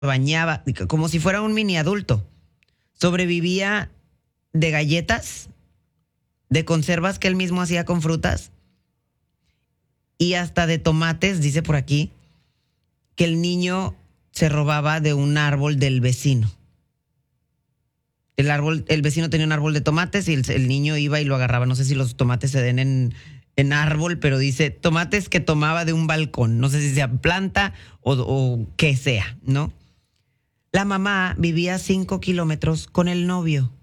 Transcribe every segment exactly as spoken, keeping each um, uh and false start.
bañaba, como si fuera un mini adulto. Sobrevivía de galletas, de conservas que él mismo hacía con frutas y hasta de tomates, dice por aquí, que el niño se robaba de un árbol del vecino. El árbol, el vecino tenía un árbol de tomates y el, el niño iba y lo agarraba. No sé si los tomates se den en, en árbol, pero dice tomates que tomaba de un balcón. No sé si sea planta o, o qué sea, ¿no? La mamá vivía cinco kilómetros con el novio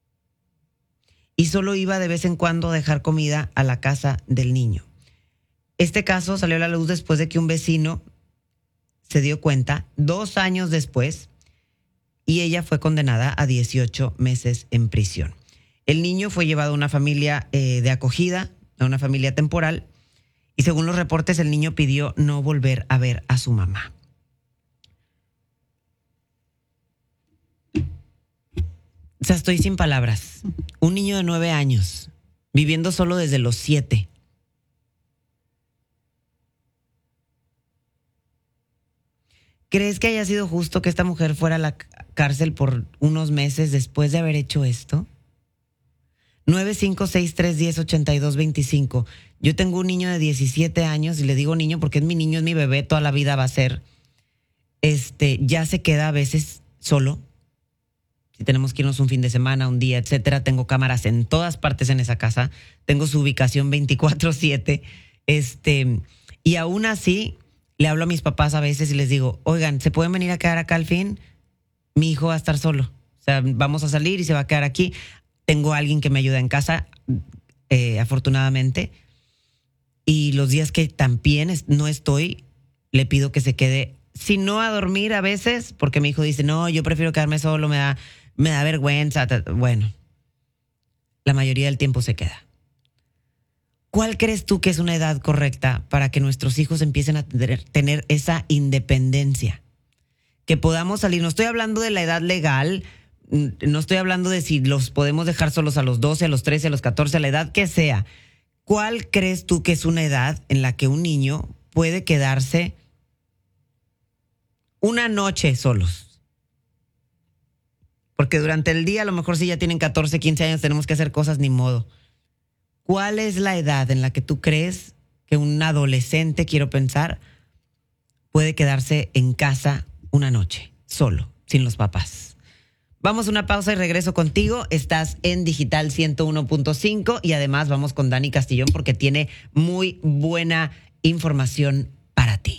y solo iba de vez en cuando a dejar comida a la casa del niño. Este caso salió a la luz después de que un vecino se dio cuenta dos años después y ella fue condenada a dieciocho meses en prisión. El niño fue llevado a una familia eh, de acogida, a una familia temporal, y según los reportes el niño pidió no volver a ver a su mamá. O sea, estoy sin palabras. Un niño de nueve años, viviendo solo desde los siete. ¿Crees que haya sido justo que esta mujer fuera a la cárcel por unos meses después de haber hecho esto? nueve cinco seis tres uno cero ocho dos dos cinco. Yo tengo un niño de diecisiete años y le digo niño porque es mi niño, es mi bebé, toda la vida va a ser. Este, ya se queda a veces solo. Si tenemos que irnos un fin de semana, un día, etcétera. Tengo cámaras en todas partes en esa casa. Tengo su ubicación veinticuatro siete. Este, y aún así, le hablo a mis papás a veces y les digo, oigan, ¿se pueden venir a quedar acá al fin? Mi hijo va a estar solo. O sea, vamos a salir y se va a quedar aquí. Tengo a alguien que me ayuda en casa, eh, afortunadamente. Y los días que también no estoy, le pido que se quede, si no a dormir a veces, porque mi hijo dice, no, yo prefiero quedarme solo, me da, me da vergüenza. Bueno, la mayoría del tiempo se queda. ¿Cuál crees tú que es una edad correcta para que nuestros hijos empiecen a tener, tener esa independencia? Que podamos salir. No estoy hablando de la edad legal, no estoy hablando de si los podemos dejar solos a los doce, a los trece, a los catorce, a la edad que sea. ¿Cuál crees tú que es una edad en la que un niño puede quedarse una noche solos? Porque durante el día, a lo mejor si ya tienen catorce, quince años, tenemos que hacer cosas, ni modo. ¿Cuál es la edad en la que tú crees que un adolescente, quiero pensar, puede quedarse en casa una noche, solo, sin los papás? Vamos a una pausa y regreso contigo. Estás en Digital ciento uno punto cinco y además vamos con Dani Castillón porque tiene muy buena información para ti.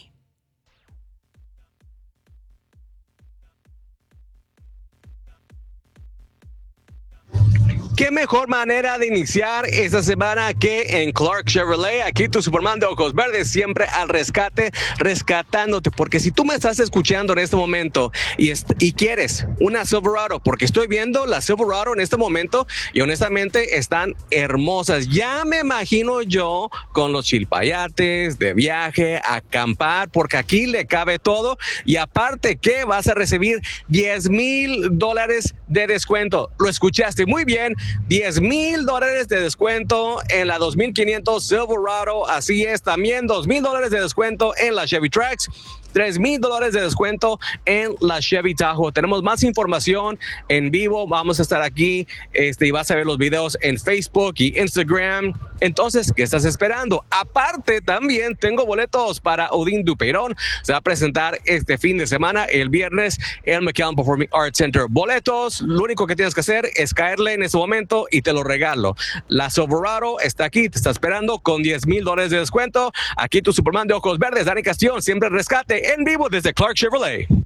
¿Qué mejor manera de iniciar esta semana que en Clark Chevrolet? Aquí tu Superman de ojos verdes, siempre al rescate, rescatándote. Porque si tú me estás escuchando en este momento y, est- y quieres una Silverado, porque estoy viendo la Silverado en este momento y honestamente están hermosas. Ya me imagino yo con los chilpayates de viaje, acampar, porque aquí le cabe todo. Y aparte que vas a recibir diez mil dólares de descuento. Lo escuchaste muy bien. diez mil dólares de descuento en la dos mil quinientos Silverado. Así es, también dos mil dólares de descuento en la Chevy Trax. tres mil dólares de descuento en la Chevy Tahoe. Tenemos más información en vivo. Vamos a estar aquí este, y vas a ver los videos en Facebook y Instagram. Entonces, ¿qué estás esperando? Aparte, también tengo boletos para Odín Dupeirón. Se va a presentar este fin de semana, el viernes, en McAllen Performing Arts Center. Boletos, lo único que tienes que hacer es caerle en ese momento y te lo regalo. La Silverado está aquí, te está esperando con diez mil dólares de descuento. Aquí tu Superman de ojos verdes, Dani Castillón, siempre rescate en vivo desde Clark Chevrolet.